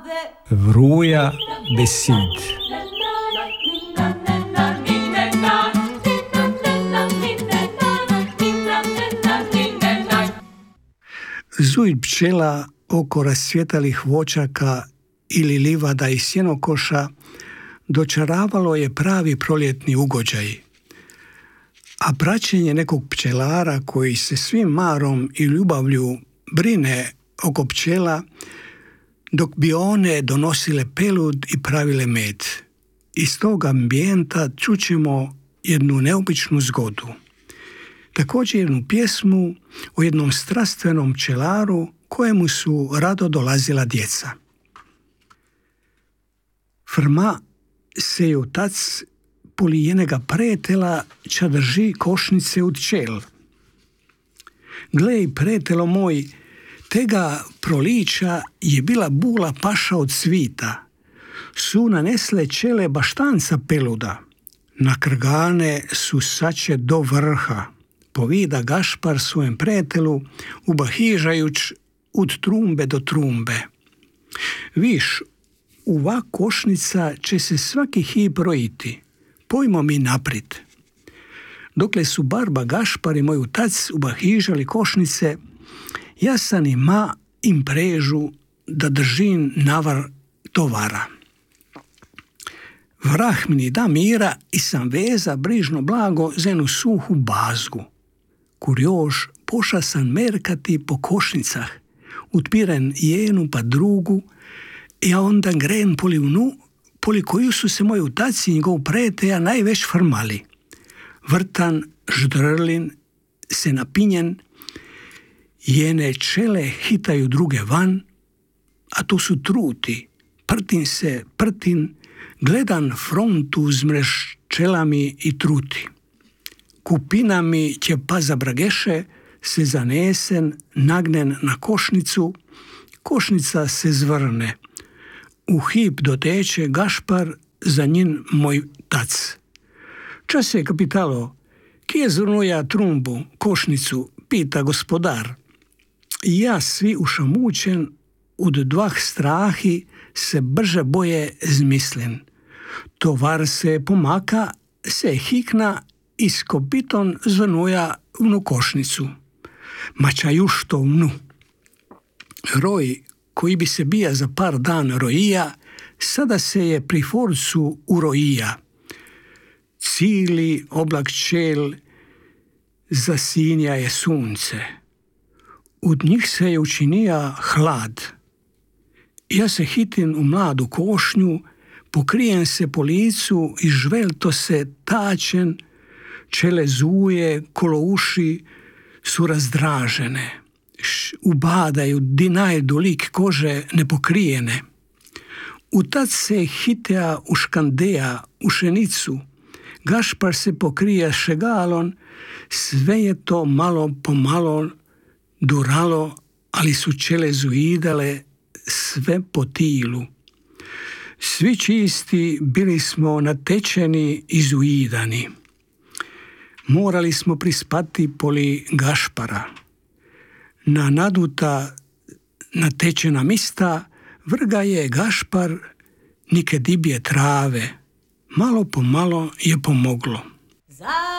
Vruja besed. Zuj pčela oko rasvjetalih voćaka ili livada i sjenokoša dočaravalo je pravi proljetni ugođaj. A praćenje nekog pčelara koji se svim marom i ljubavlju brine oko pčela, dok bi one donosile pelud i pravile med. Iz tog ambijenta čućemo jednu neobičnu zgodu. Također jednu pjesmu o jednom strastvenom pčelaru kojemu su rado dolazila djeca. Frma seju tac poli jenega pretela ča drži košnice od čel. Glej, pretelo moj, tega proliča je bila bula paša od svita. Su nanesle čele baštanca peluda. Na krgane su sače do vrha. Povida Gašpar svojem pretelu, ubahižajuć od trumbe do trumbe. Viš, ova košnica će se svaki hip rojiti. Pojmo mi naprid. Dokle su barba Gašpar i moju tac ubahižali košnice, ja sam i ma im prežu da držim navar tovara. Vrah mi ni da mira i sam veza brižno blago za jednu suhu bazgu. Kurjož poša sam merkati po košnicah, utpiren jednu pa drugu, i onda gren poli vnu, poli koju su se moju taci i njegov preteja najveć frmali. Vrtan, ždrlin, se napinjen, jene čele hitaju druge van, a to su truti, prtin, gledan frontu zmrež čelami i truti. Kupinami će pa zabrageše, se zanesen, nagnen na košnicu, košnica se zvrne. U hip doteče Gašpar, za njin moj tac. Čase, kapitalo, kje zvrnuja trumbu, košnicu, pita gospodar. I ja svi ušamučen, od dvah strahi se brže boje zmislen. Tovar se pomaka, se hikna i s kopiton zvrnuja vnu košnicu. Mača już to vnu. Roj, koji bi se bija za par dan rojija, sada se je pri forcu urojija. Cili oblak čel zasinja je sunce. Od njih se je učinija hlad. Ja se hitim u mladu košnju, pokrijem se po licu i žvelto se tačen, čele zuje, kolo uši su razdražene. Ubadaju di najdu lik kože nepokrijene. U tad se hitea u škandeja, u šenicu. Gašpar se pokrija šegalon, sve je to malo po malo duralo, ali su čele zuidale sve po tilu. Svi čisti bili smo natečeni i zuidani. Morali smo prispati poli Gašpara. Na naduta natečena mista vrga je Gašpar nike dibje trave. Malo po malo je pomoglo.